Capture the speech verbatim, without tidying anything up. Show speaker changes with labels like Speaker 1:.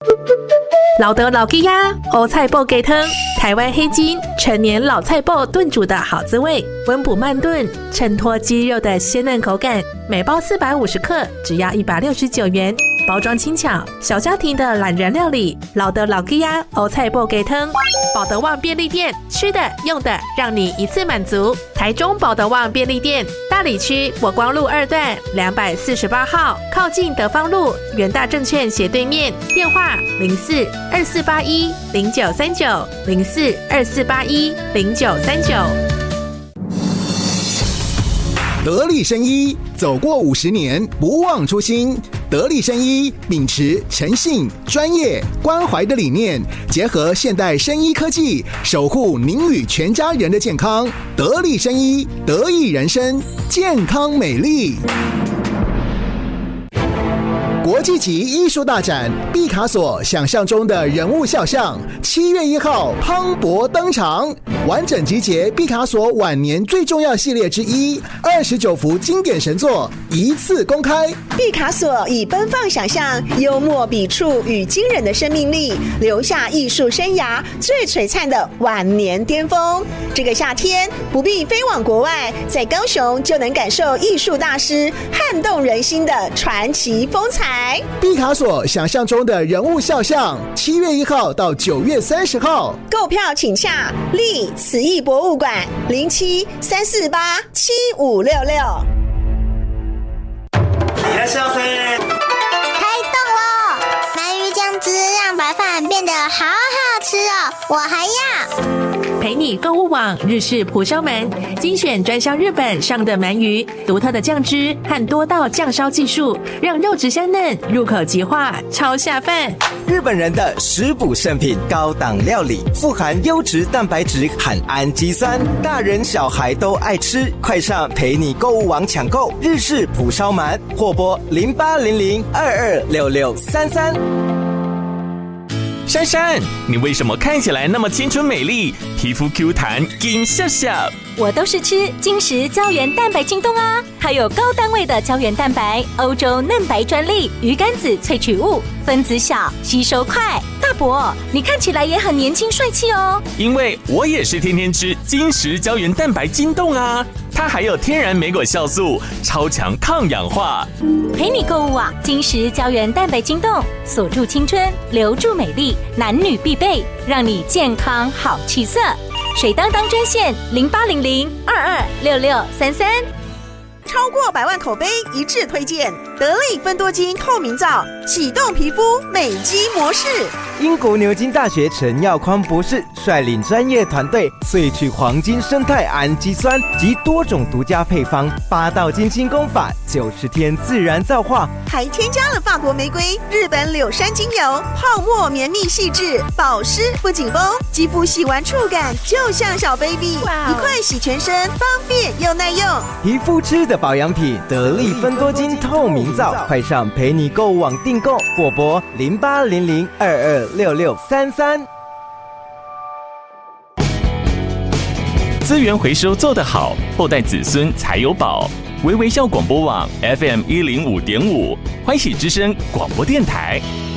Speaker 1: 老德老鸡鸭欧菜脯鸡汤，台湾黑金陈年老菜脯炖煮的好滋味，温补慢炖，衬托鸡肉的鲜嫩口感。每包四百五十克，只要一百六十九元。包装轻巧，小家庭的懒人料理。老德老鸡鸭欧菜脯鸡汤，保德旺便利店，吃的用的让你一次满足。台中保德旺便利店，大里区国光路二段两百四十八号，靠近德芳路元大证券斜对面。电话零四二四八一零九三九零四二四八一零九三九。
Speaker 2: 得力生医，走过五十年，不忘初心。得力生医秉持诚信、专业、关怀的理念，结合现代生医科技，守护您与全家人的健康。得力生医，得益人生，健康美丽。国际级艺术大展毕卡索想象中的人物肖像，七月一号磅礴登场，完整集结毕卡索晚年最重要系列之一，二十九幅经典神作一次公开。
Speaker 3: 毕卡索以奔放想象、幽默笔触与惊人的生命力，留下艺术生涯最璀璨的晚年巅峰。这个夏天不必飞往国外，在高雄就能感受艺术大师撼动人心的传奇风采。
Speaker 2: 毕卡索想象中的人物肖像，七月一号到九月三十号，
Speaker 3: 购票请洽立慈艺博物馆零七三四八七五六六。
Speaker 4: いらっしゃいませ。
Speaker 5: 开动喽！鳗鱼酱汁让白饭变得好好吃哦，我还要。
Speaker 1: 陪你购物网日式蒲烧鳗，精选专销日本上的鳗鱼，独特的酱汁和多道酱烧技术，让肉质香嫩，入口即化，超下饭。
Speaker 6: 日本人的食补圣品，高档料理，富含优质蛋白质和氨基酸，大人小孩都爱吃。快上陪你购物网抢购日式蒲烧鳗，或拨零八零零二二六六三三。
Speaker 7: 珊珊，你为什么看起来那么青春美丽，皮肤 Q 弹，金笑笑？
Speaker 8: 我都是吃金石胶原蛋白晶冻啊，还有高单位的胶原蛋白，欧洲嫩白专利，鱼肝子萃取物，分子小，吸收快。大伯，你看起来也很年轻帅气哦。
Speaker 7: 因为我也是天天吃金石胶原蛋白晶冻啊，它还有天然莓果酵素，超强抗氧化。
Speaker 8: 陪你购物啊，金石胶原蛋白晶冻，锁住青春，留住美丽，男女必备，让你健康好气色。水当当专线零八零零二二六六三三。
Speaker 3: 超过百万口碑一致推荐得力芬多精透明皂，启动皮肤美肌模式。
Speaker 6: 英国牛津大学陈耀匡博士率领专业团队萃取黄金生态氨基酸及多种独家配方，八道金清功法，九十天自然皂化，
Speaker 3: 还添加了法国玫瑰、日本柳杉精油，泡沫绵密细致，保湿不紧绷，肌肤洗完触感就像小 baby， 一块洗全身，方便又耐用。
Speaker 6: 皮肤吃的保养品，得力芬多精透明皂，快上陪你购物网订购，或拨零八零零二二六六三三。
Speaker 7: 资源回收做得好，后代子孙才有宝。微微笑广播网 F M 一零五点五，欢喜之声广播电台。